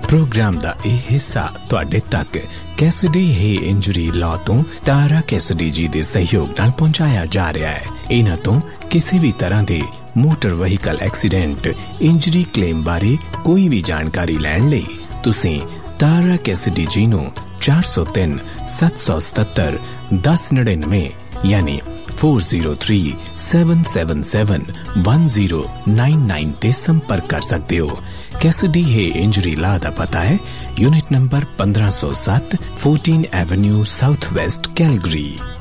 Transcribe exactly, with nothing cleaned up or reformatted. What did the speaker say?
Programme दा यह हिस्सा तुहाडे तक कैसिडी हे इंजरी लॉ तो तारा कैसिडी जी दे सहयोग नाल पहुंचाया जा रहा है। इन्हां तो किसी भी तरह दे motor vehicle accident injury claim बारे कोई भी जानकारी लैण लई तुसीं तारा कैसिडी जी नूं चार सौ तीन सत्त सौ सतहत्तर दस नड़िनवे यानी four zero three seven seven seven one zero nine nine ते संपर्क कर सकते हो। कैसिडी है इंजरी ला दा पता है यूनिट नंबर पंद्रह सौ सात fourteen Avenue south west Calgary.